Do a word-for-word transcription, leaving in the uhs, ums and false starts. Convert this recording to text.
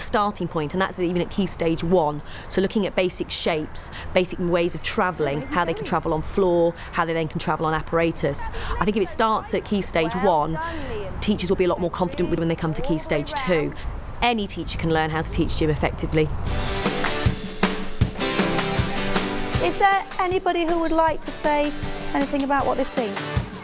starting point, and that's even at Key Stage one. So looking at basic shapes, basic ways of travelling, how they can travel on floor, how they then can travel on apparatus. I think if it starts at Key Stage one, teachers will be a lot more confident with when they come to Key Stage two. Any teacher can learn how to teach gym effectively. Is there anybody who would like to say anything about what they've seen?